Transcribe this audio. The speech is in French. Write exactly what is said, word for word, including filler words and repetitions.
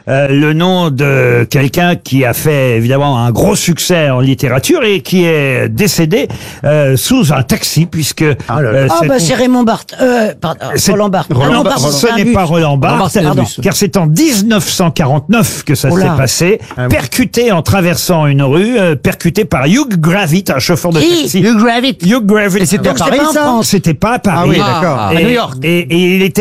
euh, le nom de quelqu'un qui a fait évidemment un gros succès en littérature et qui est décédé euh, sous un taxi puisque Ah là là. euh, Ah c'est- bah c'est Raymond Barthes. Euh, pardon, c'est- Roland Barthes. Roland Roland Barthes, Barthes, ce c'est un n'est bus. pas Roland Barthes, Barthes, c'est le bus. car c'est en dix-neuf cent quarante-neuf que ça Oh s'est là. passé, Ah oui. percuté en traversant une rue, euh, percuté par Hugh Gravitt, un chauffeur de Qui taxi. Hugh Gravitt. Hugh Gravitt. Et c'était à Donc c'est Paris, pas en ça France. C'était pas à Paris. Ah oui, d'accord. Ah, Et, À New York. et, et il était